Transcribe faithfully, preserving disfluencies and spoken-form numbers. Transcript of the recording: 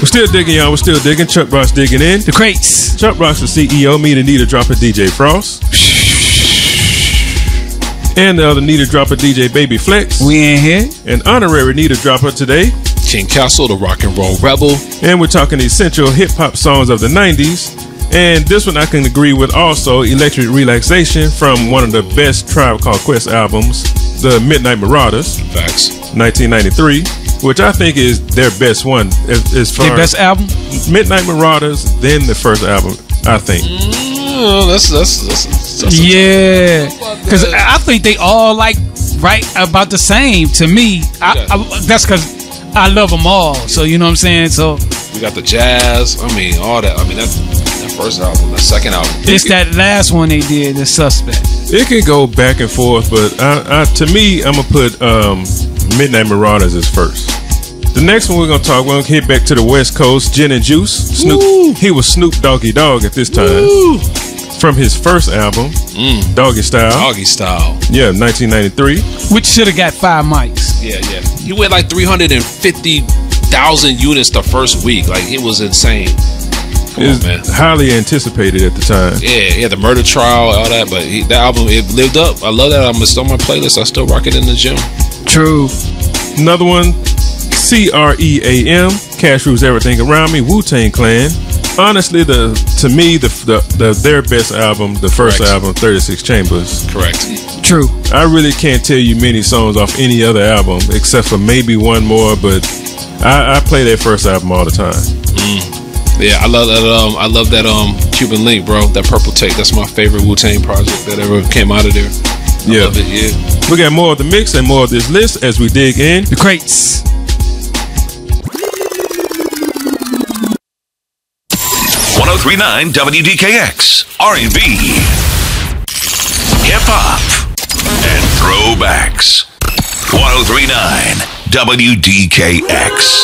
We're still digging, y'all. We're still digging. Chuck Brock's digging in. The crates. Chuck Brock's the C E O. Me, the Needle Dropper, D J Frost. And the other Needle Dropper, D J Baby Flex. We in here. And honorary Needle Dropper today, King Castle, the rock and roll rebel. and we're talking essential hip-hop songs of the nineties. And this one I can agree with also, Electric Relaxation from one of the best Tribe Called Quest albums, the Midnight Marauders, Facts. nineteen ninety-three, which I think is their best one as, as far Their best album. Midnight Marauders, then the first album, I think. Mm, that's, that's, that's, that's Yeah, because I think they all like right about the same to me. I, I, that's because I love them all. So you know what I'm saying. So we got the jazz. I mean, all that. I mean, that that first album, the second album. it's that last one they did, The Suspect. It can go back and forth, but I, I, to me, I'm going to put um, Midnight Marauders as first. The next one we're going to talk, we're going to hit back to the West Coast, Gin and Juice. Snoop, Woo. he was Snoop Doggy Dogg at this time. Woo. From his first album, Mm. Doggy Style. Doggy Style. Yeah, nineteen ninety-three. Which should have got five mics. Yeah, yeah. He went like three hundred fifty thousand units the first week. Like, it was insane. Come Is on, man. highly anticipated at the time. Yeah, he had the murder trial, all that. But he, that album, it lived up. I love that album. It's on my playlist. I still rock it in the gym. True. Another one, C R E A M, Cash Rules Everything Around Me, Wu-Tang Clan. Honestly, the to me, the, the, the their best album, the first Correct. album, thirty-six Chambers. Correct. True. I really can't tell you many songs off any other album, except for maybe one more, but I, I play that first album all the time. Mm. Yeah, I love that. Um, I love that. Um, Cuban Link, bro. That Purple Tape. That's my favorite Wu-Tang project that ever came out of there. I Yeah. love it. Yeah. We got more of the mix and more of this list as we dig in. The crates. ten thirty-nine W D K X, R and B, hip hop, and throwbacks. ten thirty-nine W D K X.